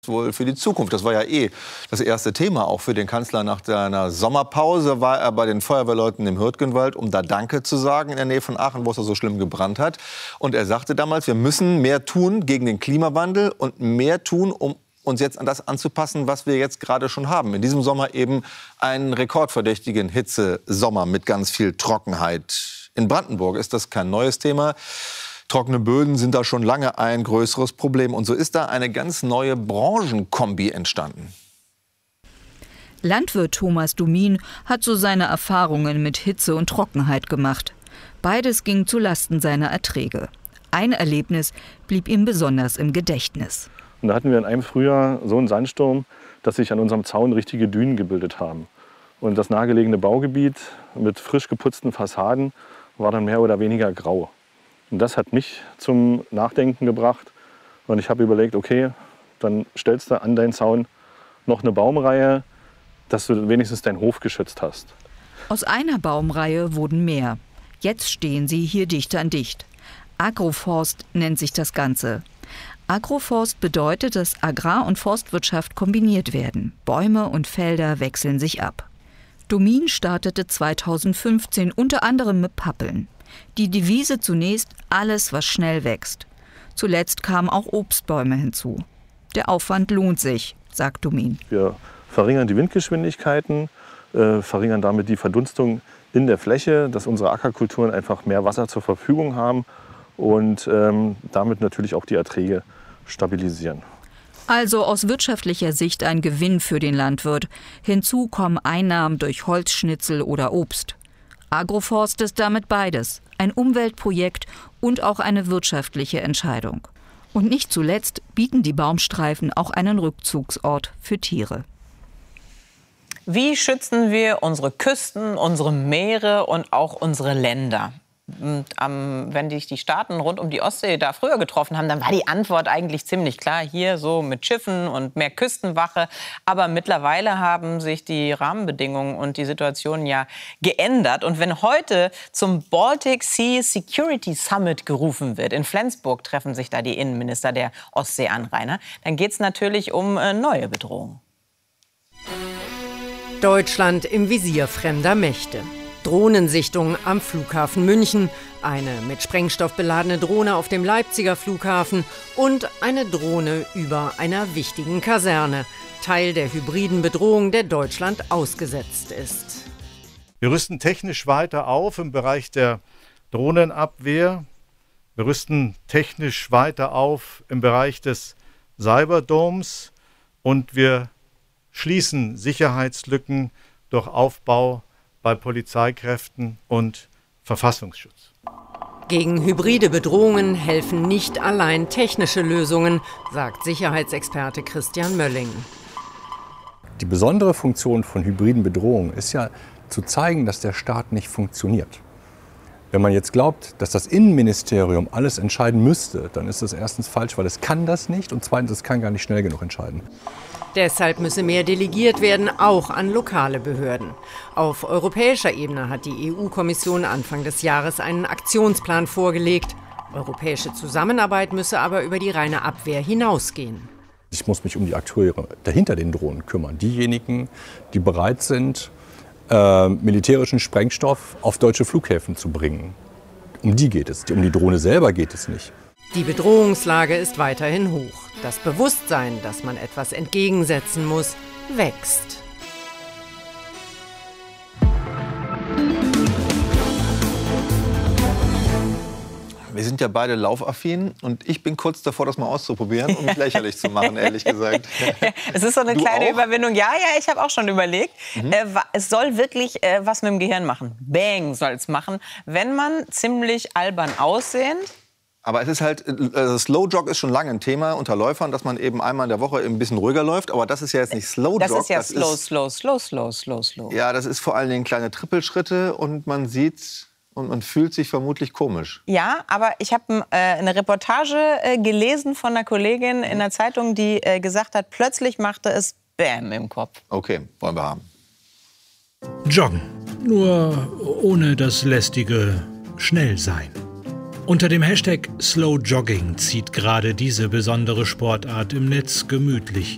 wohl für die Zukunft. Das war ja das erste Thema auch für den Kanzler nach seiner Sommerpause. War er bei den Feuerwehrleuten im Hürtgenwald, um da Danke zu sagen in der Nähe von Aachen, wo es so schlimm gebrannt hat. Und er sagte damals, wir müssen mehr tun gegen den Klimawandel und mehr tun, um uns jetzt an das anzupassen, was wir jetzt gerade schon haben. In diesem Sommer eben einen rekordverdächtigen Hitzesommer mit ganz viel Trockenheit. In Brandenburg ist das kein neues Thema. Trockene Böden sind da schon lange ein größeres Problem. Und so ist da eine ganz neue Branchenkombi entstanden. Landwirt Thomas Domin hat so seine Erfahrungen mit Hitze und Trockenheit gemacht. Beides ging zu Lasten seiner Erträge. Ein Erlebnis blieb ihm besonders im Gedächtnis. Und da hatten wir in einem Frühjahr so einen Sandsturm, dass sich an unserem Zaun richtige Dünen gebildet haben. Und das nahegelegene Baugebiet mit frisch geputzten Fassaden war dann mehr oder weniger grau. Und das hat mich zum Nachdenken gebracht. Und ich habe überlegt, okay, dann stellst du an deinen Zaun noch eine Baumreihe, dass du wenigstens deinen Hof geschützt hast. Aus einer Baumreihe wurden mehr. Jetzt stehen sie hier dicht an dicht. Agroforst nennt sich das Ganze. Agroforst bedeutet, dass Agrar- und Forstwirtschaft kombiniert werden. Bäume und Felder wechseln sich ab. Domin startete 2015 unter anderem mit Pappeln. Die Devise zunächst: alles, was schnell wächst. Zuletzt kamen auch Obstbäume hinzu. Der Aufwand lohnt sich, sagt Domin. Wir verringern die Windgeschwindigkeiten, verringern damit die Verdunstung in der Fläche, dass unsere Ackerkulturen einfach mehr Wasser zur Verfügung haben und damit natürlich auch die Erträge stabilisieren. Also aus wirtschaftlicher Sicht ein Gewinn für den Landwirt. Hinzu kommen Einnahmen durch Holzschnitzel oder Obst. Agroforst ist damit beides, ein Umweltprojekt und auch eine wirtschaftliche Entscheidung. Und nicht zuletzt bieten die Baumstreifen auch einen Rückzugsort für Tiere. Wie schützen wir unsere Küsten, unsere Meere und auch unsere Länder? Wenn sich die Staaten rund um die Ostsee da früher getroffen haben, dann war die Antwort eigentlich ziemlich klar. Hier so mit Schiffen und mehr Küstenwache. Aber mittlerweile haben sich die Rahmenbedingungen und die Situation ja geändert. Und wenn heute zum Baltic Sea Security Summit gerufen wird, in Flensburg treffen sich da die Innenminister der Ostseeanrainer, dann geht es natürlich um neue Bedrohungen. Deutschland im Visier fremder Mächte. Drohnensichtung am Flughafen München, eine mit Sprengstoff beladene Drohne auf dem Leipziger Flughafen und eine Drohne über einer wichtigen Kaserne, Teil der hybriden Bedrohung, der Deutschland ausgesetzt ist. Wir rüsten technisch weiter auf im Bereich der Drohnenabwehr. Wir rüsten technisch weiter auf im Bereich des Cyberdoms und wir schließen Sicherheitslücken durch Aufbau bei Polizeikräften und Verfassungsschutz. Gegen hybride Bedrohungen helfen nicht allein technische Lösungen, sagt Sicherheitsexperte Christian Mölling. Die besondere Funktion von hybriden Bedrohungen ist ja zu zeigen, dass der Staat nicht funktioniert. Wenn man jetzt glaubt, dass das Innenministerium alles entscheiden müsste, dann ist das erstens falsch, weil es kann das nicht und zweitens, es kann gar nicht schnell genug entscheiden. Deshalb müsse mehr delegiert werden, auch an lokale Behörden. Auf europäischer Ebene hat die EU-Kommission Anfang des Jahres einen Aktionsplan vorgelegt. Europäische Zusammenarbeit müsse aber über die reine Abwehr hinausgehen. Ich muss mich um die Akteure dahinter den Drohnen kümmern. Diejenigen, die bereit sind, militärischen Sprengstoff auf deutsche Flughäfen zu bringen. Um die geht es. Um die Drohne selber geht es nicht. Die Bedrohungslage ist weiterhin hoch. Das Bewusstsein, dass man etwas entgegensetzen muss, wächst. Wir sind ja beide laufaffin und ich bin kurz davor, das mal auszuprobieren, um mich lächerlich zu machen, ehrlich gesagt. Es ist so eine kleine Überwindung. Ja, ich habe auch schon überlegt. Es soll wirklich was mit dem Gehirn machen. Bang soll es machen, wenn man ziemlich albern aussehend. Aber es ist halt, Slow Jog ist schon lange ein Thema unter Läufern, dass man eben einmal in der Woche ein bisschen ruhiger läuft. Aber das ist ja jetzt nicht Slow Jog. Das ist ja slow. Ja, das ist vor allen Dingen kleine Trippelschritte und man sieht und man fühlt sich vermutlich komisch. Ja, aber ich habe eine Reportage gelesen von einer Kollegin in der Zeitung, die gesagt hat, plötzlich machte es Bäm im Kopf. Okay, wollen wir haben. Joggen, nur ohne das lästige Schnellsein. Unter dem Hashtag Slow Jogging zieht gerade diese besondere Sportart im Netz gemütlich